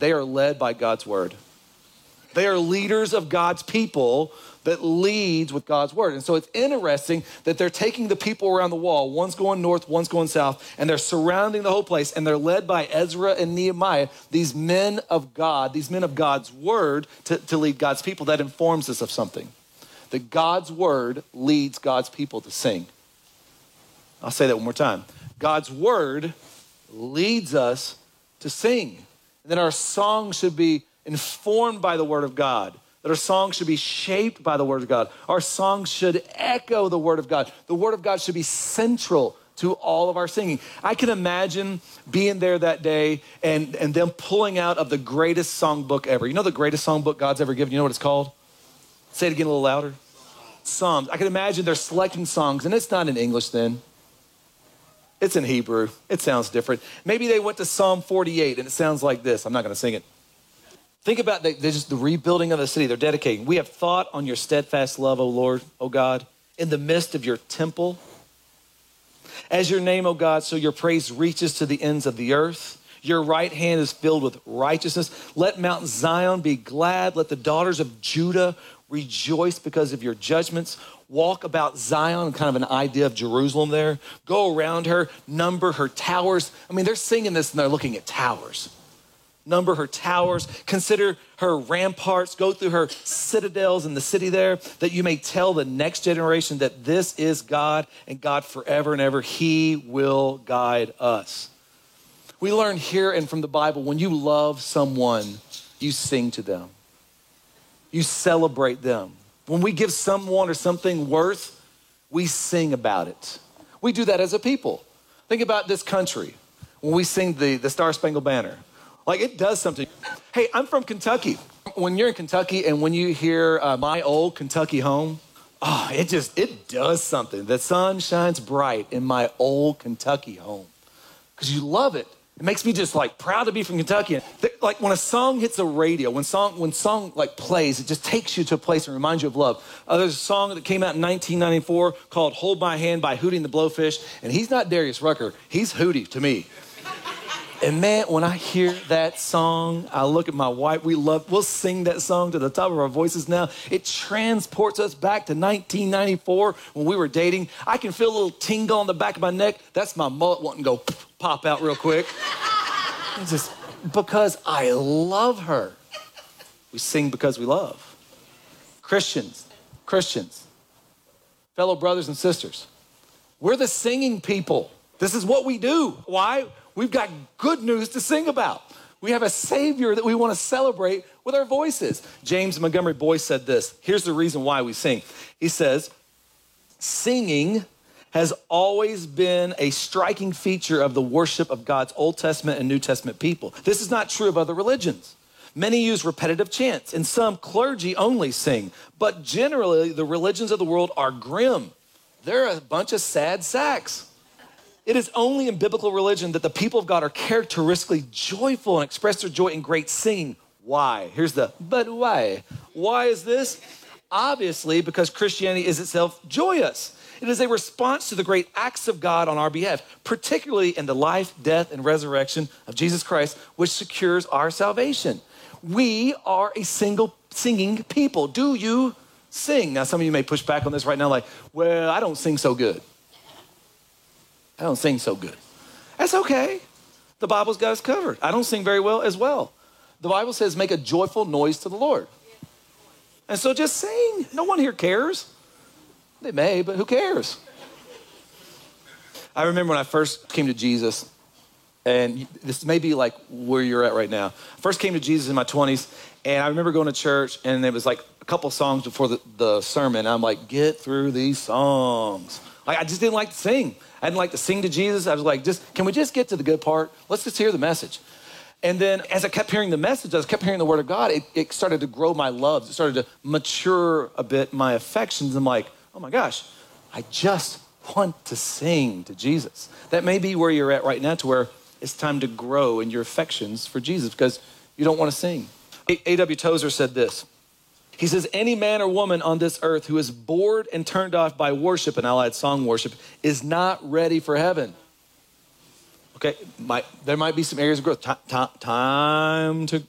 they are led by God's word. They are leaders of God's people that leads with God's word. And so it's interesting that they're taking the people around the wall. One's going north, one's going south, and they're surrounding the whole place, and they're led by Ezra and Nehemiah, these men of God, these men of God's word to lead God's people. That informs us of something, that God's word leads God's people to sing. I'll say that one more time. God's word leads us to sing. And then our song should be informed by the word of God, that our songs should be shaped by the word of God. Our songs should echo the word of God. The word of God should be central to all of our singing. I can imagine being there that day and them pulling out of the greatest songbook ever. You know the greatest songbook God's ever given? You know what it's called? Say it again a little louder. Psalms. I can imagine they're selecting songs, and it's not in English then. It's in Hebrew. It sounds different. Maybe they went to Psalm 48, and it sounds like this. I'm not going to sing it. Think about just the rebuilding of the city. They're dedicating. We have thought on your steadfast love, O Lord, O God, in the midst of your temple. As your name, O God, so your praise reaches to the ends of the earth. Your right hand is filled with righteousness. Let Mount Zion be glad. Let the daughters of Judah rejoice because of your judgments. Walk about Zion, kind of an idea of Jerusalem there. Go around her, number her towers. I mean, they're singing this and they're looking at towers. Number her towers, consider her ramparts, go through her citadels in the city there, that you may tell the next generation that this is God and God forever and ever. He will guide us. We learn here and from the Bible, when you love someone, you sing to them. You celebrate them. When we give someone or something worth, we sing about it. We do that as a people. Think about this country when we sing the Star Spangled Banner. Like, it does something. Hey, I'm from Kentucky. When you're in Kentucky and when you hear My Old Kentucky Home, it does something. The sun shines bright in my old Kentucky home. Because you love it. It makes me just like proud to be from Kentucky. Like when a song hits a radio, when song like plays, it just takes you to a place and reminds you of love. There's a song that came out in 1994 called Hold My Hand by Hootie and the Blowfish. And he's not Darius Rucker. He's Hootie to me. And man, when I hear that song, I look at my wife. We'll sing that song to the top of our voices now. It transports us back to 1994 when we were dating. I can feel a little tingle on the back of my neck. That's my mullet wanting to go pop out real quick. It's just because I love her. We sing because we love. Christians, fellow brothers and sisters, we're the singing people. This is what we do. Why? We've got good news to sing about. We have a Savior that we want to celebrate with our voices. James Montgomery Boyce said this. Here's the reason why we sing. He says, singing has always been a striking feature of the worship of God's Old Testament and New Testament people. This is not true of other religions. Many use repetitive chants, and some clergy only sing. But generally, the religions of the world are grim. They're a bunch of sad sacks. It is only in biblical religion that the people of God are characteristically joyful and express their joy in great singing. Why? But why? Why is this? Obviously, because Christianity is itself joyous. It is a response to the great acts of God on our behalf, particularly in the life, death, and resurrection of Jesus Christ, which secures our salvation. We are a single singing people. Do you sing? Now, some of you may push back on this right now like, well, I don't sing so good. I don't sing so good. That's okay. The Bible's got us covered. I don't sing very well as well. The Bible says make a joyful noise to the Lord. And so just sing. No one here cares. They may, but who cares? I remember when I first came to Jesus, and this may be like where you're at right now. I first came to Jesus in my 20s, and I remember going to church, and it was like a couple songs before the sermon. I'm like, get through these songs. Like, I just didn't like to sing. I didn't like to sing to Jesus. I was like, can we just get to the good part? Let's just hear the message. And then as I kept hearing the message, as I kept hearing the word of God, it started to grow my loves. It started to mature a bit my affections. I'm like, oh my gosh, I just want to sing to Jesus. That may be where you're at right now, to where it's time to grow in your affections for Jesus because you don't want to sing. A.W. Tozer said this. He says, any man or woman on this earth who is bored and turned off by worship, and I'll add song worship, is not ready for heaven. Okay, there might be some areas of growth. Time to